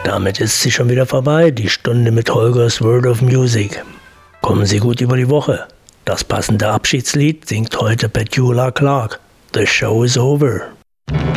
Damit ist sie schon wieder vorbei, die Stunde mit Holgers World of Music. Kommen Sie gut über die Woche. Das passende Abschiedslied singt heute Petula Clark. The show is over.